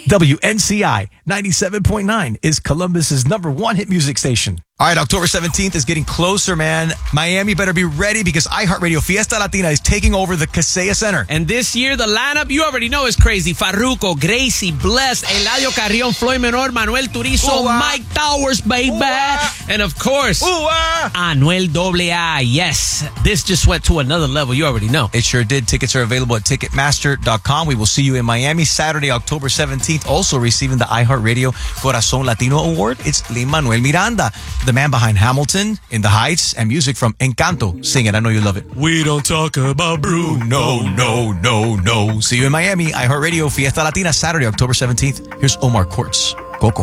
WNCI 97.9 is Columbus's #1 hit music station. All right, October 17th is getting closer, man. Miami better be ready because iHeartRadio Fiesta Latina is taking over the Kaseya Center. And this year, the lineup, you already know, is crazy. Farruko, Gracie, Blessed, Eladio Carrión, Floyd Menor, Manuel Turizo, Mike Towers, baby. And of course, Anuel AA. Yes, this just went to another level. You already know. It sure did. Tickets are available at Ticketmaster.com. We will see you in Miami Saturday, October 17th. Also receiving the iHeartRadio Corazon Latino Award, it's Lin-Manuel Miranda, the man behind Hamilton, In the Heights, and music from Encanto. Sing it. I know you love it. We don't talk about Bruno. No. See you in Miami. iHeartRadio Fiesta Latina, Saturday, October 17th. Here's Omar Courtz.